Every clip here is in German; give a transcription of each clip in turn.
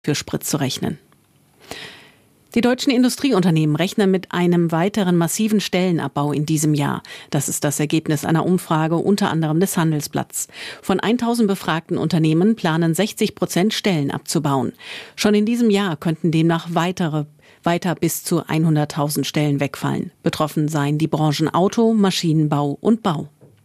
für Sprit zu rechnen. Die deutschen Industrieunternehmen rechnen mit einem weiteren massiven Stellenabbau in diesem Jahr. Das ist das Ergebnis einer Umfrage unter anderem des Handelsblatts. Von 1000 befragten Unternehmen planen 60% Stellen abzubauen. Schon in diesem Jahr könnten demnach weiter bis zu 100.000 Stellen wegfallen. Betroffen seien die Branchen Auto, Maschinenbau und Bau.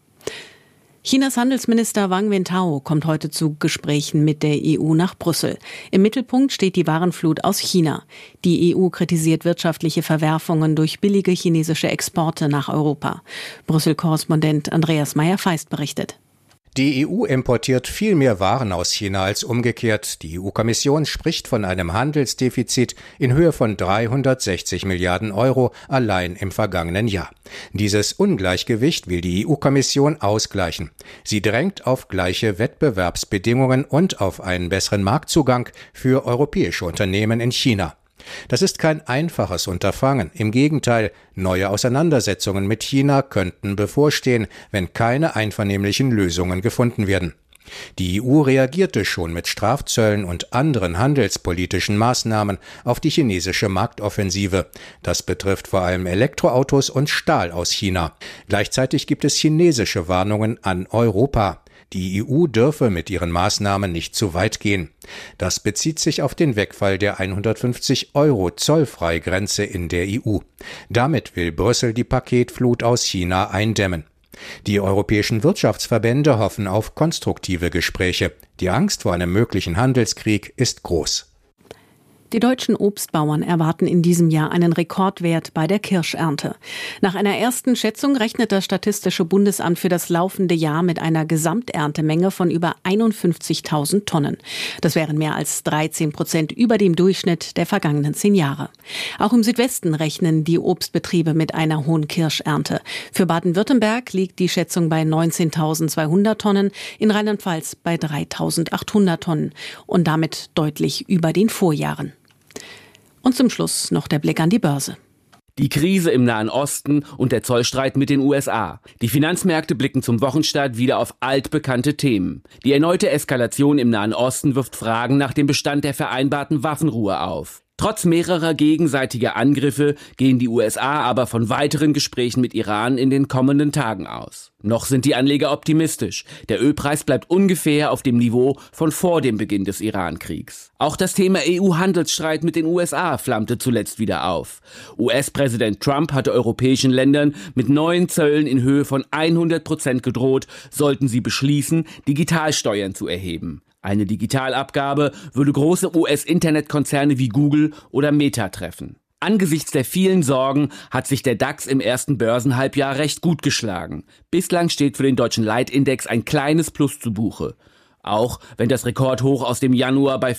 Chinas Handelsminister Wang Wentao kommt heute zu Gesprächen mit der EU nach Brüssel. Im Mittelpunkt steht die Warenflut aus China. Die EU kritisiert wirtschaftliche Verwerfungen durch billige chinesische Exporte nach Europa. Brüssel-Korrespondent Andreas Meyer-Feist berichtet. Die EU importiert viel mehr Waren aus China als umgekehrt. Die EU-Kommission spricht von einem Handelsdefizit in Höhe von 360 Milliarden Euro allein im vergangenen Jahr. Dieses Ungleichgewicht will die EU-Kommission ausgleichen. Sie drängt auf gleiche Wettbewerbsbedingungen und auf einen besseren Marktzugang für europäische Unternehmen in China. Das ist kein einfaches Unterfangen. Im Gegenteil, neue Auseinandersetzungen mit China könnten bevorstehen, wenn keine einvernehmlichen Lösungen gefunden werden. Die EU reagierte schon mit Strafzöllen und anderen handelspolitischen Maßnahmen auf die chinesische Marktoffensive. Das betrifft vor allem Elektroautos und Stahl aus China. Gleichzeitig gibt es chinesische Warnungen an Europa. Die EU dürfe mit ihren Maßnahmen nicht zu weit gehen. Das bezieht sich auf den Wegfall der 150 € Zollfreigrenze in der EU. Damit will Brüssel die Paketflut aus China eindämmen. Die europäischen Wirtschaftsverbände hoffen auf konstruktive Gespräche. Die Angst vor einem möglichen Handelskrieg ist groß. Die deutschen Obstbauern erwarten in diesem Jahr einen Rekordwert bei der Kirschernte. Nach einer ersten Schätzung rechnet das Statistische Bundesamt für das laufende Jahr mit einer Gesamterntemenge von über 51.000 Tonnen. Das wären mehr als 13% über dem Durchschnitt der vergangenen 10 Jahre. Auch im Südwesten rechnen die Obstbetriebe mit einer hohen Kirschernte. Für Baden-Württemberg liegt die Schätzung bei 19.200 Tonnen, in Rheinland-Pfalz bei 3.800 Tonnen und damit deutlich über den Vorjahren. Und zum Schluss noch der Blick an die Börse. Die Krise im Nahen Osten und der Zollstreit mit den USA. Die Finanzmärkte blicken zum Wochenstart wieder auf altbekannte Themen. Die erneute Eskalation im Nahen Osten wirft Fragen nach dem Bestand der vereinbarten Waffenruhe auf. Trotz mehrerer gegenseitiger Angriffe gehen die USA aber von weiteren Gesprächen mit Iran in den kommenden Tagen aus. Noch sind die Anleger optimistisch. Der Ölpreis bleibt ungefähr auf dem Niveau von vor dem Beginn des Iran-Kriegs. Auch das Thema EU-Handelsstreit mit den USA flammte zuletzt wieder auf. US-Präsident Trump hatte europäischen Ländern mit neuen Zöllen in Höhe von 100% gedroht, sollten sie beschließen, Digitalsteuern zu erheben. Eine Digitalabgabe würde große US-Internetkonzerne wie Google oder Meta treffen. Angesichts der vielen Sorgen hat sich der DAX im ersten Börsenhalbjahr recht gut geschlagen. Bislang steht für den deutschen Leitindex ein kleines Plus zu Buche. Auch wenn das Rekordhoch aus dem Januar bei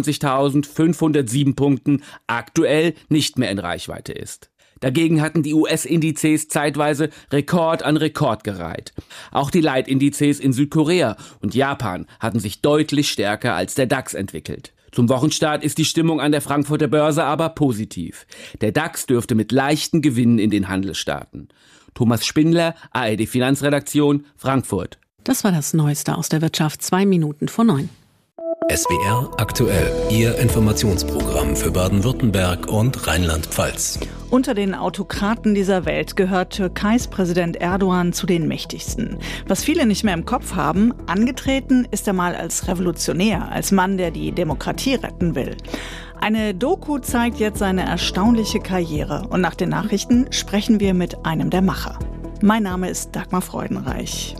25.507 Punkten aktuell nicht mehr in Reichweite ist. Dagegen hatten die US-Indizes zeitweise Rekord an Rekord gereiht. Auch die Leitindizes in Südkorea und Japan hatten sich deutlich stärker als der DAX entwickelt. Zum Wochenstart ist die Stimmung an der Frankfurter Börse aber positiv. Der DAX dürfte mit leichten Gewinnen in den Handel starten. Thomas Spindler, ARD Finanzredaktion, Frankfurt. Das war das Neueste aus der Wirtschaft, 8:02. SWR aktuell, Ihr Informationsprogramm für Baden-Württemberg und Rheinland-Pfalz. Unter den Autokraten dieser Welt gehört Türkeis Präsident Erdogan zu den mächtigsten. Was viele nicht mehr im Kopf haben, angetreten ist er mal als Revolutionär, als Mann, der die Demokratie retten will. Eine Doku zeigt jetzt seine erstaunliche Karriere und nach den Nachrichten sprechen wir mit einem der Macher. Mein Name ist Dagmar Freudenreich.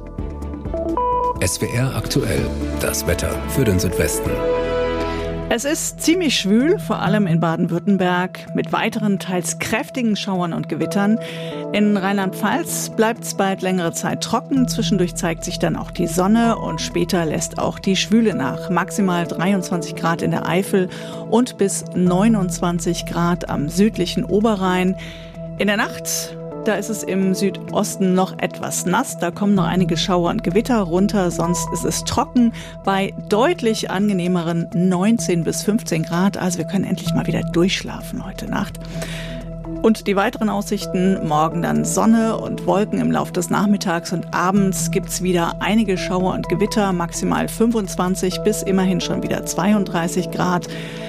SWR aktuell, das Wetter für den Südwesten. Es ist ziemlich schwül, vor allem in Baden-Württemberg, mit weiteren teils kräftigen Schauern und Gewittern. In Rheinland-Pfalz bleibt es bald längere Zeit trocken. Zwischendurch zeigt sich dann auch die Sonne und später lässt auch die Schwüle nach. Maximal 23 Grad in der Eifel und bis 29 Grad am südlichen Oberrhein. In der Nacht, da ist es im Südosten noch etwas nass. Da kommen noch einige Schauer und Gewitter runter. Sonst ist es trocken bei deutlich angenehmeren 19 bis 15 Grad. Also wir können endlich mal wieder durchschlafen heute Nacht. Und die weiteren Aussichten: morgen dann Sonne und Wolken im Laufe des Nachmittags und abends gibt's wieder einige Schauer und Gewitter, maximal 25 bis immerhin schon wieder 32 Grad.